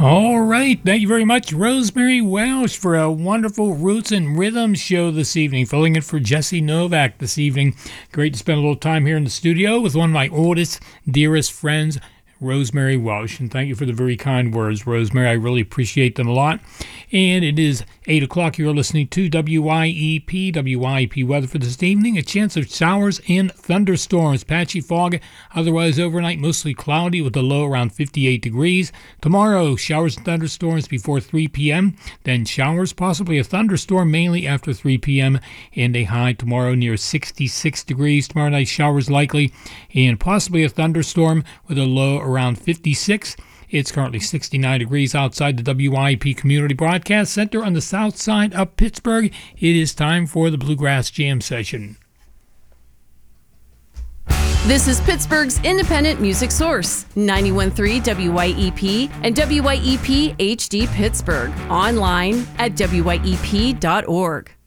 All right. Thank you very much, Rosemary Welsh, for a wonderful Roots and Rhythms show this evening, filling in for Jesse Novak this evening. Great to spend a little time here in the studio with one of my oldest, dearest friends, Rosemary Welsh. And thank you for the very kind words, Rosemary. I really appreciate them a lot. And it is 8 o'clock. You're listening to WYEP weather for this evening. A chance of showers and thunderstorms. Patchy fog, otherwise overnight mostly cloudy with a low around 58 degrees. Tomorrow, showers and thunderstorms before 3 p.m. Then showers, possibly a thunderstorm mainly after 3 p.m. And a high tomorrow near 66 degrees. Tomorrow night, showers likely and possibly a thunderstorm with a low around 56. It's currently 69 degrees outside the WYP Community Broadcast Center on the south side of Pittsburgh. It is time for the Bluegrass Jam session. This is Pittsburgh's independent music source, 91.3 WYEP and WYEP HD Pittsburgh. Online at WYEP.org.